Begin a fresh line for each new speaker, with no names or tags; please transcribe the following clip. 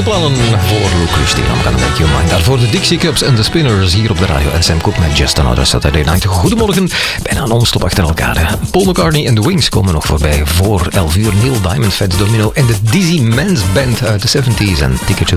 plannen voor Luke Christina. We gaan een beetje omheen. Daarvoor de Dixie Cups en de Spinners hier op de radio. En Sam Cooke met Just Another Saturday Night. Goedemorgen. Bijna non-stop achter elkaar. Paul McCartney en The Wings komen nog voorbij voor 11 uur. Neil Diamond, Fats Domino en de Dizzy Men's Band uit de 70s. En Ticket to